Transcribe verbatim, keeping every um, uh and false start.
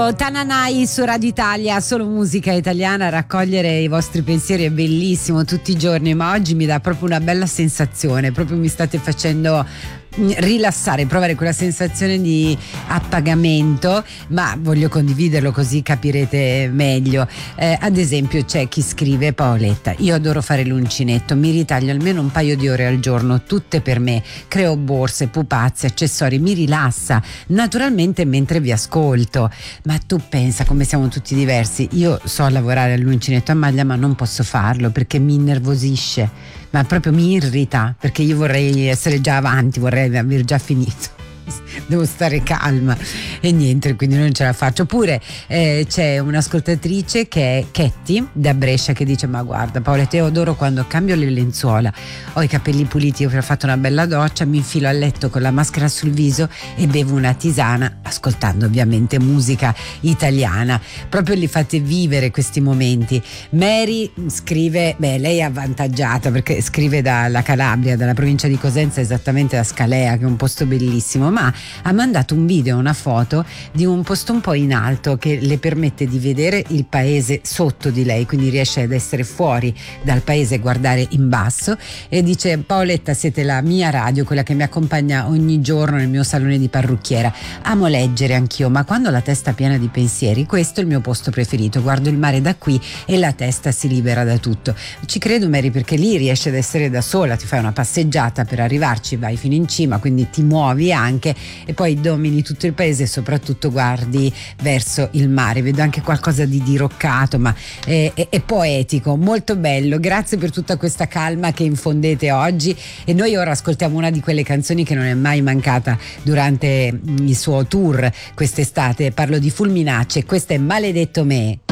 Tananai su Radio Italia, solo musica italiana. Raccogliere i vostri pensieri è bellissimo tutti i giorni, ma oggi mi dà proprio una bella sensazione, proprio mi state facendo rilassare, provare quella sensazione di appagamento, ma voglio condividerlo così capirete meglio. Eh, ad esempio c'è chi scrive: Paoletta, io adoro fare l'uncinetto, mi ritaglio almeno un paio di ore al giorno, tutte per me, creo borse, pupazzi, accessori, mi rilassa naturalmente mentre vi ascolto. Ma tu pensa come siamo tutti diversi. Io so lavorare all'uncinetto a maglia, ma non posso farlo perché mi innervosisce, ma proprio mi irrita, perché io vorrei essere già avanti, vorrei aver già finito. Devo stare calma e niente, quindi non ce la faccio. Oppure eh, c'è un'ascoltatrice che è Ketty da Brescia che dice: ma guarda Paoletta, io adoro quando cambio le lenzuola, ho i capelli puliti, ho fatto una bella doccia, mi infilo a letto con la maschera sul viso e bevo una tisana ascoltando ovviamente musica italiana. Proprio li fate vivere questi momenti. Mary scrive, beh, lei è avvantaggiata perché scrive dalla Calabria, dalla provincia di Cosenza, esattamente da Scalea, che è un posto bellissimo, ma ha mandato un video, una foto di un posto un po' in alto che le permette di vedere il paese sotto di lei, quindi riesce ad essere fuori dal paese e guardare in basso, e dice: Paoletta, siete la mia radio, quella che mi accompagna ogni giorno nel mio salone di parrucchiera, amo leggere anch'io, ma quando ho la testa piena di pensieri questo è il mio posto preferito, guardo il mare da qui e la testa si libera da tutto. Ci credo Mary, perché lì riesci ad essere da sola, ti fai una passeggiata per arrivarci, vai fino in cima, quindi ti muovi anche e poi domini tutto il paese e soprattutto guardi verso il mare. Vedo anche qualcosa di diroccato, ma è, è, è poetico, molto bello. Grazie per tutta questa calma che infondete oggi, e noi ora ascoltiamo una di quelle canzoni che non è mai mancata durante il suo tour quest'estate. Parlo di Fulminacci e questa è Maledetto Me.